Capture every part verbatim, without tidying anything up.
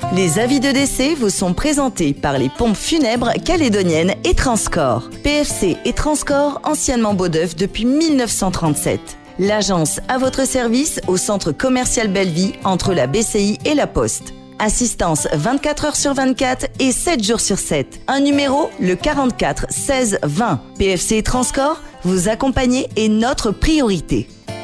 Les avis de décès vous sont présentés par les pompes funèbres calédoniennes et Transcorps. P F C et Transcorps, anciennement Beaudeuf depuis mille neuf cent trente-sept. L'agence à votre service au centre commercial Bellevie entre la B C I et la Poste. Assistance vingt-quatre heures sur vingt-quatre et sept jours sur sept. Un numéro, le quarante-quatre seize vingt. P F C et Transcorps, vous accompagner est notre priorité.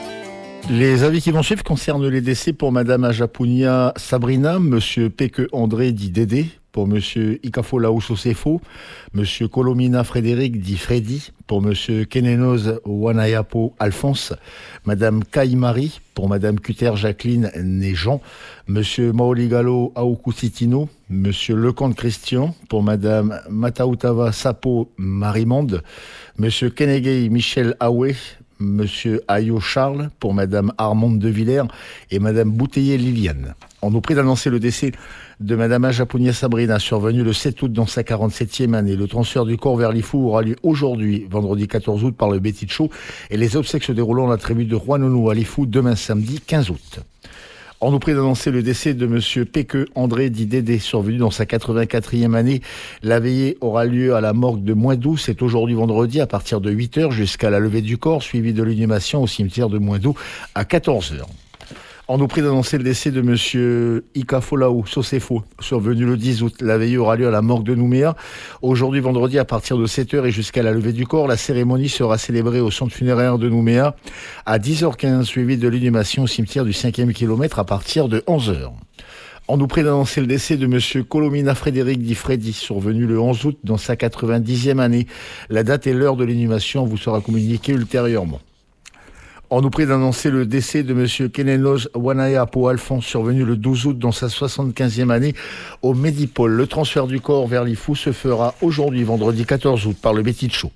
Les avis qui vont suivre concernent les décès pour Madame Ajapounia Sabrina, Monsieur Peke André dit Dédé, pour Monsieur Ikafolaou Sosefo, Monsieur Colomina Frédéric dit Freddy, pour Monsieur Kenenoz Wanayapo Alphonse, Madame Kaïmari, pour Madame Cuter Jacqueline né Jean, Monsieur Maoligalo Aokusitino, Monsieur Lecomte Christian, pour Madame Mataoutava Sapo Marimonde, Monsieur Kenegei Michel Aoué, Monsieur Ayo Charles, pour Madame Armande de Villers et Madame Bouteiller Liliane. On nous prie d'annoncer le décès de Madame Ajapounia Sabrina, survenu le sept août dans sa quarante-septième année. Le transfert du corps vers Lifou aura lieu aujourd'hui, vendredi quatorze août, par le Petit Show, et les obsèques se dérouleront à la tribu de Rouen-Nounou à Lifou demain samedi quinze août. On nous prie d'annoncer le décès de Monsieur Peke André dit Dédé, survenu dans sa quatre-vingt-quatrième année. La veillée aura lieu à la morgue de Moindou. C'est aujourd'hui vendredi à partir de huit heures jusqu'à la levée du corps, suivi de l'inhumation au cimetière de Moindou à quatorze heures. On nous prie d'annoncer le décès de Monsieur Ikafolaou Sosefo, survenu le dix août. La veillée aura lieu à la morgue de Nouméa. Aujourd'hui, vendredi, à partir de sept heures et jusqu'à la levée du corps, la cérémonie sera célébrée au centre funéraire de Nouméa à dix heures quinze, suivi de l'inhumation au cimetière du cinquième kilomètre à partir de onze heures. On nous prie d'annoncer le décès de Monsieur Colomina Frédéric dit Freddy, survenu le onze août dans sa quatre-vingt-dixième année. La date et l'heure de l'inhumation vous sera communiquée ultérieurement. On nous prie d'annoncer le décès de Monsieur Kenenoz Wanayapo Alphonse, survenu le douze août dans sa soixante-quinzième année au Médipôle. Le transfert du corps vers Lifou se fera aujourd'hui, vendredi quatorze août, par le Petit Show.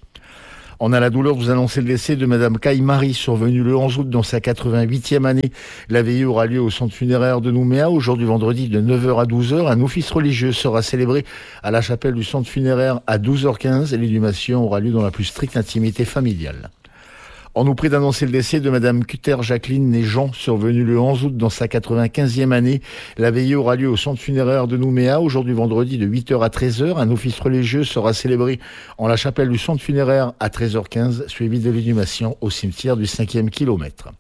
On a la douleur de vous annoncer le décès de Madame Kaïmari, survenue le onze août dans sa quatre-vingt-huitième année. La veillée aura lieu au centre funéraire de Nouméa, aujourd'hui vendredi de neuf heures à douze heures. Un office religieux sera célébré à la chapelle du centre funéraire à douze heures quinze et l'inhumation aura lieu dans la plus stricte intimité familiale. On nous prie d'annoncer le décès de Madame Cuter Jacqueline né Jean, survenue le onze août dans sa quatre-vingt-quinzième année. La veillée aura lieu au centre funéraire de Nouméa, aujourd'hui vendredi de huit heures à treize heures. Un office religieux sera célébré en la chapelle du centre funéraire à treize heures quinze, suivi de l'inhumation au cimetière du cinquième kilomètre.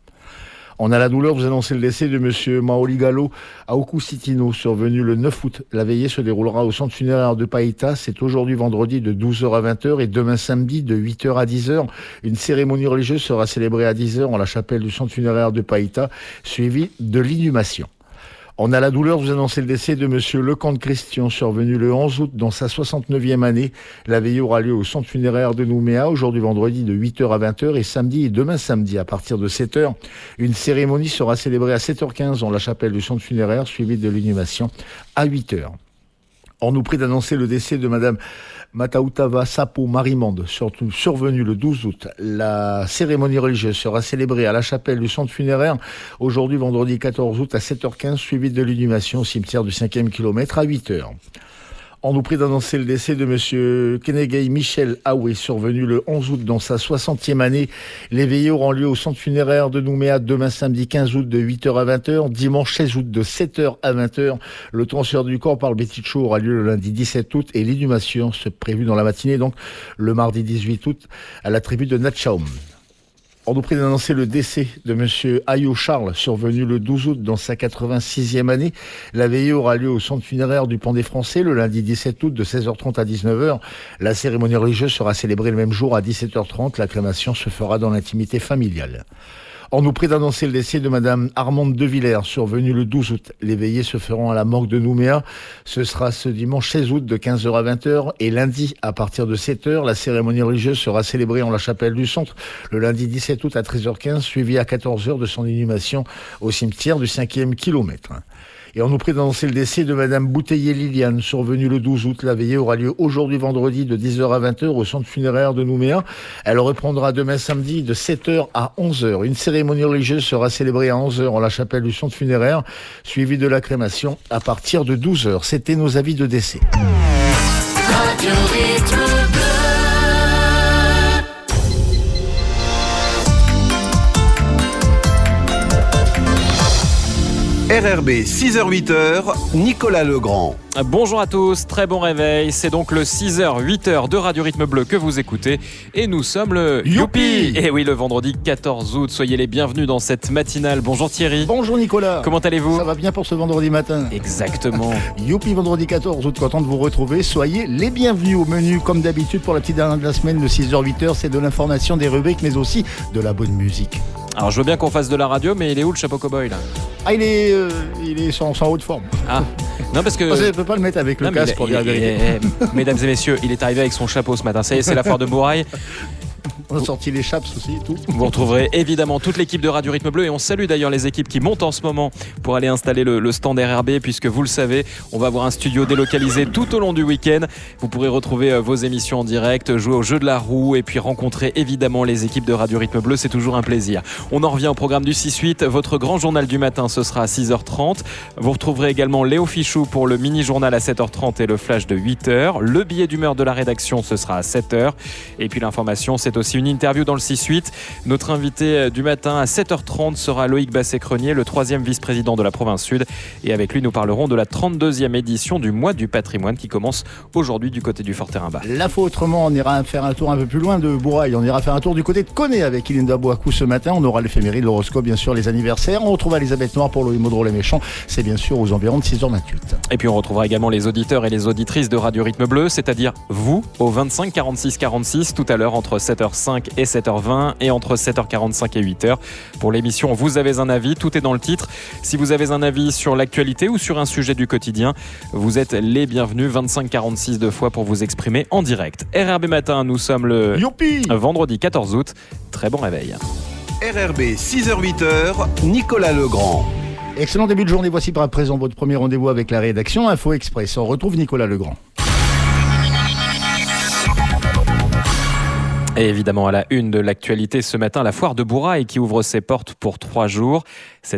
On a la douleur de vous annoncer le décès de Monsieur Maoligalo Aokusitino, survenu le neuf août. La veillée se déroulera au centre funéraire de Païta. C'est aujourd'hui vendredi de douze heures à vingt heures et demain samedi de huit heures à dix heures. Une cérémonie religieuse sera célébrée à dix heures en la chapelle du centre funéraire de Païta, suivie de l'inhumation. On a la douleur de vous annoncer le décès de Monsieur Lecomte Christian, survenu le onze août dans sa soixante-neuvième année. La veillée aura lieu au centre funéraire de Nouméa, aujourd'hui vendredi de huit heures à vingt heures et samedi et demain samedi à partir de sept heures. Une cérémonie sera célébrée à sept heures quinze en la chapelle du centre funéraire, suivie de l'inhumation à huit heures. On nous prie d'annoncer le décès de Madame Mataoutava Sapo Marimonde, surtout survenue le douze août. La cérémonie religieuse sera célébrée à la chapelle du centre funéraire aujourd'hui vendredi quatorze août à sept heures quinze, suivie de l'inhumation au cimetière du cinquième kilomètre à huit heures. On nous prie d'annoncer le décès de Monsieur Kenegei Michel Aoué, survenu le onze août dans sa soixantième année. Les veillées auront lieu au centre funéraire de Nouméa demain samedi quinze août de huit heures à vingt heures, dimanche seize août de sept heures à vingt heures. Le transfert du corps par le Petit Show aura lieu le lundi dix-sept août et l'inhumation se prévue dans la matinée, donc le mardi dix-huit août à la tribu de Natchaoum. On nous prie d'annoncer le décès de Monsieur Ayo Charles, survenu le douze août dans sa quatre-vingt-sixième année. La veillée aura lieu au centre funéraire du Pont des Français le lundi dix-sept août de seize heures trente à dix-neuf heures. La cérémonie religieuse sera célébrée le même jour à dix-sept heures trente. La crémation se fera dans l'intimité familiale. On nous prie d'annoncer le décès de Madame Armande de Villers, survenue le douze août. Les veillées se feront à la morgue de Nouméa. Ce sera ce dimanche seize août de quinze heures à vingt heures et lundi à partir de sept heures. La cérémonie religieuse sera célébrée en la chapelle du centre le lundi dix-sept août à treize heures quinze, suivie à quatorze heures de son inhumation au cimetière du cinquième kilomètre. Et on nous prie d'annoncer le décès de Madame Bouteiller Liliane, survenue le douze août. La veillée aura lieu aujourd'hui vendredi de dix heures à vingt heures au centre funéraire de Nouméa. Elle reprendra demain samedi de sept heures à onze heures. Une cérémonie religieuse sera célébrée à onze heures en la chapelle du centre funéraire, suivie de la crémation à partir de douze heures. C'était nos avis de décès. Radio Rythme Bleu. R R B six heures huit heures, Nicolas Legrand. Bonjour à tous, très bon réveil. C'est donc le six heures huit heures de Radio Rythme Bleu que vous écoutez. Et nous sommes le Youpi. Et oui, le vendredi quatorze août. Soyez les bienvenus dans cette matinale. Bonjour Thierry. Bonjour Nicolas. Comment allez-vous? Ça va bien pour ce vendredi matin? Exactement. Youpi, vendredi quatorze août, content de vous retrouver. Soyez les bienvenus au menu. Comme d'habitude, pour la petite dernière de la semaine, de six heures huit heures, c'est de l'information, des rubriques, mais aussi de la bonne musique. Alors je veux bien qu'on fasse de la radio, mais il est où le chapeau cow-boy là? Ah, il est, euh, il est sans, sans haute forme. Ah, non parce que... Je ne peux pas le mettre avec le Non, mais casque il- pour dire la il- vérité. il- Mesdames et messieurs, il est arrivé avec son chapeau ce matin. Ça y est, c'est la foire de Bourail. On a sorti les chaps aussi et tout. Vous retrouverez évidemment toute l'équipe de Radio Rythme Bleu et on salue d'ailleurs les équipes qui montent en ce moment pour aller installer le, le stand R R B, puisque vous le savez, on va avoir un studio délocalisé tout au long du week-end. Vous pourrez retrouver euh, vos émissions en direct, jouer au jeu de la roue et puis rencontrer évidemment les équipes de Radio Rythme Bleu. C'est toujours un plaisir. On en revient au programme du six huit. Votre grand journal du matin, ce sera à six heures trente. Vous retrouverez également Léo Fichou pour le mini-journal à sept heures trente et le flash de huit heures. Le billet d'humeur de la rédaction, ce sera à sept heures. Et puis l'information, c'est aussi une interview dans le six huit. Notre invité du matin à sept heures trente sera Loïc Basset-Crenier, le troisième vice-président de la province Sud. Et avec lui, nous parlerons de la trente-deuxième édition du mois du patrimoine qui commence aujourd'hui du côté du Fort-Terrain-Bas. La fois autrement, on ira faire un tour un peu plus loin de Bourail. On ira faire un tour du côté de Coné avec Ilinda Boakou ce matin. On aura l'éphéméride, l'horoscope, bien sûr, les anniversaires. On retrouve Elisabeth Noir pour le Modro les Méchants. C'est bien sûr aux environs de six heures vingt-huit. Et puis on retrouvera également les auditeurs et les auditrices de Radio Rythme Bleu, c'est-à-dire vous, au vingt-cinq quarante-six quarante-six, tout à l'heure entre sept heures cinq et sept heures vingt et entre sept heures quarante-cinq et huit heures. Pour l'émission Vous avez un avis, tout est dans le titre. Si vous avez un avis sur l'actualité ou sur un sujet du quotidien, vous êtes les bienvenus. vingt-cinq quarante-six deux fois pour vous exprimer en direct. R R B Matin, nous sommes le Youpi. vendredi quatorze août. Très bon réveil. R R B six heures huit heures, Nicolas Legrand. Excellent début de journée. Voici par présent votre premier rendez-vous avec la rédaction Info Express. On retrouve Nicolas Legrand. Et évidemment, à la une de l'actualité ce matin, la foire de Bourail qui ouvre ses portes pour trois jours. Cette